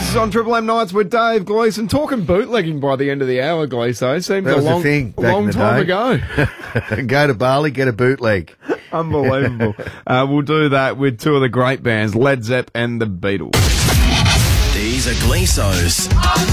This is on Triple M Nights with Dave Gleeson. Talking bootlegging by the end of the hour, Gleeso. Seems That was a long, the thing back long in the time day. ago. Go to Bali, get a bootleg. Unbelievable. We'll do that with two of the great bands, Led Zepp and the Beatles. These are Gleeso's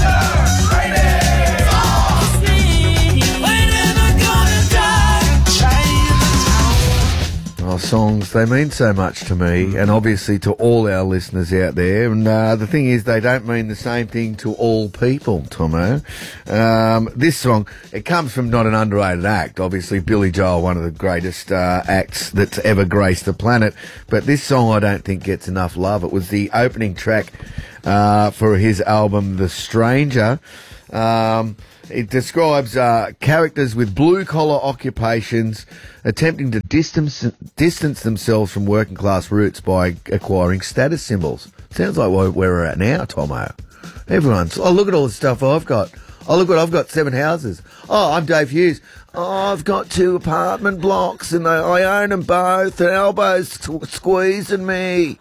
Oh, songs, they mean so much to me and obviously to all our listeners out there. And the thing is, they don't mean the same thing to all people, Tomo. This song, it comes from not an underrated act. Obviously, Billy Joel, one of the greatest acts that's ever graced the planet. But this song, I don't think gets enough love. It was the opening track for his album, The Stranger. It describes characters with blue-collar occupations attempting to distance themselves from working-class roots by acquiring status symbols. Sounds like where we're at now, Tomo. Everyone's, oh, look at all the stuff I've got. Oh, look what I've got, 7 houses. Oh, I'm Dave Hughes. Oh, I've got 2 apartment blocks and I own them both. The elbow's squeezing me.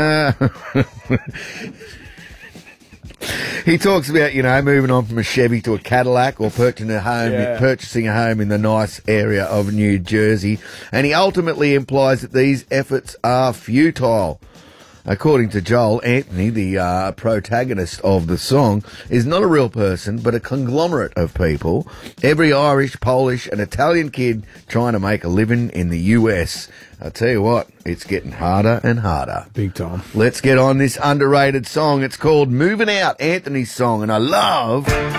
He talks about, moving on from a Chevy to a Cadillac or purchasing a home in the nice area of New Jersey. And he ultimately implies that these efforts are futile. According to Joel, Anthony, the protagonist of the song, is not a real person, but a conglomerate of people. Every Irish, Polish and Italian kid trying to make a living in the US. I tell you what, it's getting harder and harder. Big time. Let's get on this underrated song. It's called Moving Out, Anthony's song, and I love...